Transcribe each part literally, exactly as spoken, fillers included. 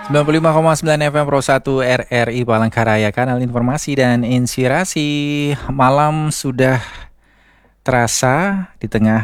sembilan puluh lima koma sembilan F M Pro satu R R I Palangkaraya, kanal informasi dan inspirasi. Malam sudah terasa di tengah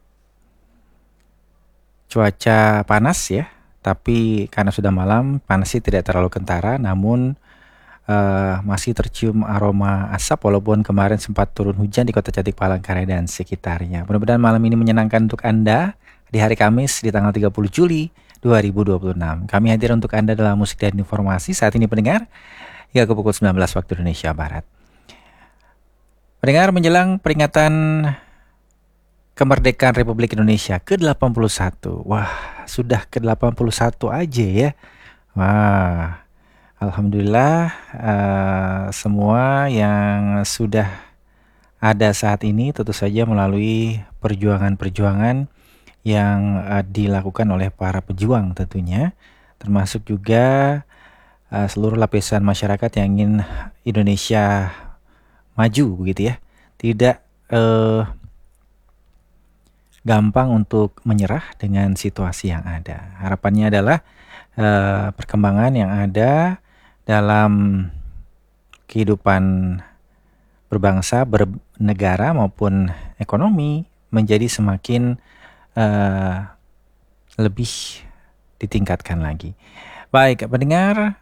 cuaca panas ya. Tapi karena sudah malam, panasnya tidak terlalu kentara, namun uh, masih tercium aroma asap walaupun kemarin sempat turun hujan di Kota Cantik Palangkaraya dan sekitarnya. Mudah-mudahan malam ini menyenangkan untuk Anda di hari Kamis di tanggal tiga puluh Juli dua ribu dua puluh enam. Kami hadir untuk Anda dalam musik dan informasi saat ini pendengar hingga ke pukul sembilan belas waktu Indonesia Barat. Pendengar, menjelang peringatan kemerdekaan Republik Indonesia ke delapan puluh satu. Wah, sudah ke delapan puluh satu aja ya. Wah, alhamdulillah uh, semua yang sudah ada saat ini tentu saja melalui perjuangan-perjuangan yang uh, dilakukan oleh para pejuang tentunya, termasuk juga uh, seluruh lapisan masyarakat yang ingin Indonesia maju begitu ya. Tidak uh, gampang untuk menyerah dengan situasi yang ada. Harapannya adalah uh, perkembangan yang ada dalam kehidupan berbangsa, bernegara maupun ekonomi menjadi semakin Uh, lebih ditingkatkan lagi. Baik, pendengar,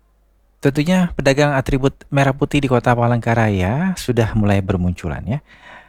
tentunya pedagang atribut merah putih di Kota Palangkaraya sudah mulai bermunculan ya.